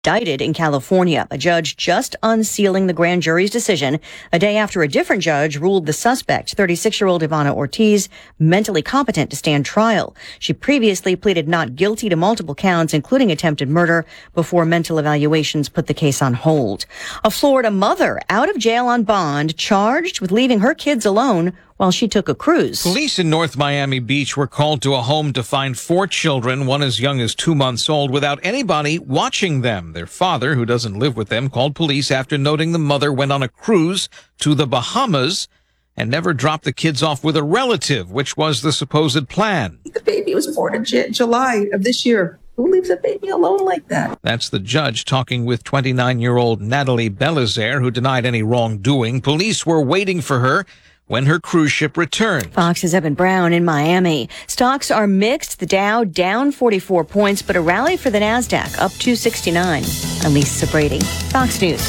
indicted in California, a judge just unsealing the grand jury's decision a day after a different judge ruled the suspect, 36-year-old Ivana Ortiz, mentally competent to stand trial. She previously pleaded not guilty to multiple counts, including attempted murder, before mental evaluations put the case on hold. A Florida mother out of jail on bond, charged with leaving her kids alone while she took a cruise. Police in North Miami Beach were called to a home to find 4 children, one as young as 2 months old, without anybody watching them. Their father, who doesn't live with them, called police after noting the mother went on a cruise to the Bahamas and never dropped the kids off with a relative, which was the supposed plan. The baby was born in July of this year. Who leaves a baby alone like that? That's the judge talking with 29-year-old Natalie Belizaire, who denied any wrongdoing. Police were waiting for her when her cruise ship returned. Fox's Evan Brown in Miami. Stocks are mixed. The Dow down 44 points, but a rally for the NASDAQ up 269. I'm Lisa Brady, Fox News.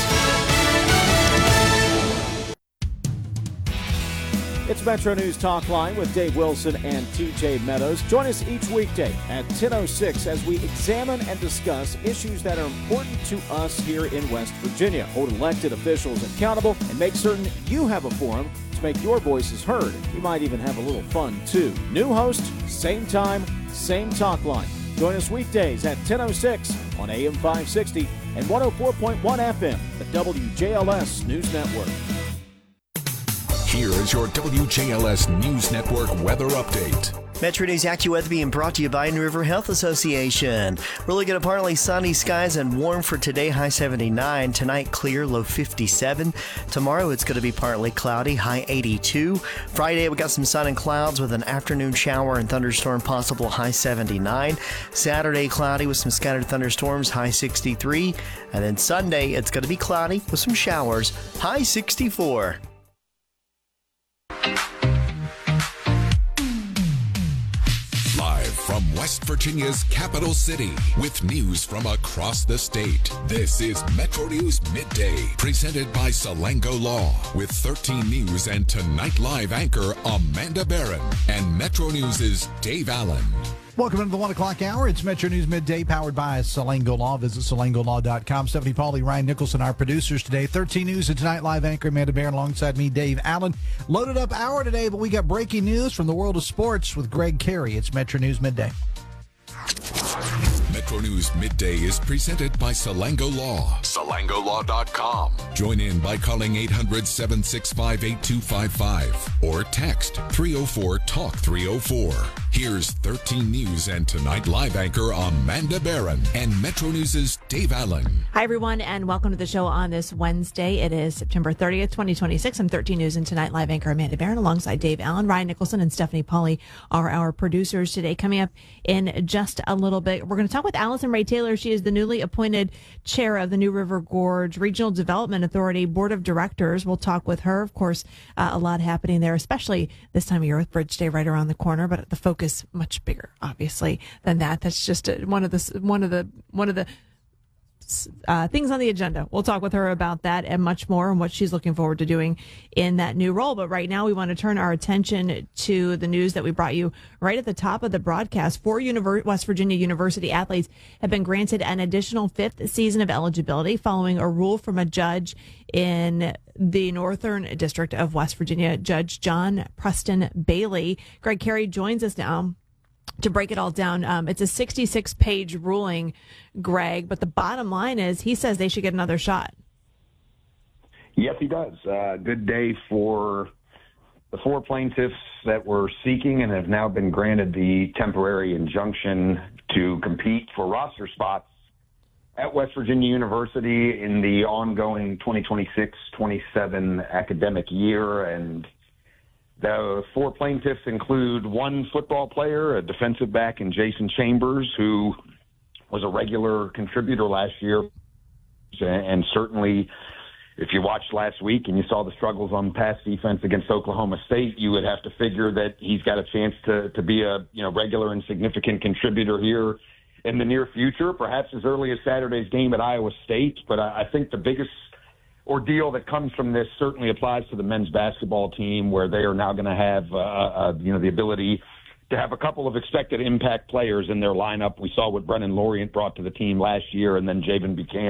It's Metro News Talk Line with Dave Wilson and TJ Meadows. Join us each weekday at 10:06 as we examine and discuss issues that are important to us here in West Virginia. Hold elected officials accountable and make certain you have a forum to make your voices heard. We might even have a little fun, too. New host, same time, same talk line. Join us weekdays at 10:06 on AM 560 and 104.1 FM, the WJLS News Network. Here is your WJLS News Network weather update. Metro News AccuWeather being brought to you by New River Health Association. We're looking at partly sunny skies and warm for today, high 79. Tonight, clear, low 57. Tomorrow, it's going to be partly cloudy, high 82. Friday, we got some sun and clouds with an afternoon shower and thunderstorm possible, high 79. Saturday, cloudy with some scattered thunderstorms, high 63. And then Sunday, it's going to be cloudy with some showers, high 64. From West Virginia's capital city, with news from across the state, this is Metro News Midday, presented by Salango Law, with 13 News and Tonight Live anchor Amanda Barron and Metro News' Dave Allen. Welcome into the 1 o'clock hour. It's Metro News Midday, powered by Salango Law. Visit salangolaw.com. Stephanie Pauly, Ryan Nicholson, our producers today. 13 News and Tonight Live anchor Amanda Barron alongside me, Dave Allen. Loaded up hour today, but we got breaking news from the world of sports with Greg Carey. It's Metro News Midday. Metro News Midday is presented by Salango Law. SalangoLaw.com. Join in by calling 800-765-8255 or text 304-TALK-304. Here's 13 News and Tonight Live anchor Amanda Barron and Metro News' Dave Allen. Hi, everyone, and welcome to the show on this Wednesday. It is September 30th, 2026. I'm 13 News and Tonight Live anchor Amanda Barron alongside Dave Allen. Ryan Nicholson and Stephanie Pauly are our producers today. Coming up in just a little bit, we're going to talk with Allison Ray Taylor. She is the newly appointed chair of the New River Gorge Regional Development Authority Board of Directors. We'll talk with her. Of course, a lot happening there, especially this time of year with Bridge Day right around the corner, but the focus much bigger, obviously, than that. That's just one of the things on the agenda. We'll talk with her about that and much more and what she's looking forward to doing in that new role. But right now, we want to turn our attention to the news that we brought you right at the top of the broadcast. 4 West Virginia University athletes have been granted an additional 5th season of eligibility following a rule from a judge in the Northern District of West Virginia, Judge John Preston Bailey. Greg Carey joins us now to break it all down. It's a 66-page ruling, Greg, but the bottom line is he says they should get another shot. Yes, he does. Good day for the 4 plaintiffs that were seeking and have now been granted the temporary injunction to compete for roster spots at West Virginia University in the ongoing 2026-27 academic year. And the 4 plaintiffs include 1 football player, a defensive back in Jason Chambers, who was a regular contributor last year. And certainly, if you watched last week and you saw the struggles on pass defense against Oklahoma State, you would have to figure that he's got a chance to be a regular and significant contributor here in the near future, perhaps as early as Saturday's game at Iowa State. But I think the biggest ordeal that comes from this certainly applies to the men's basketball team, where they are now going to have the ability to have a couple of expected impact players in their lineup. We saw what Brennan Lorient brought to the team last year, and then Javen Buchanan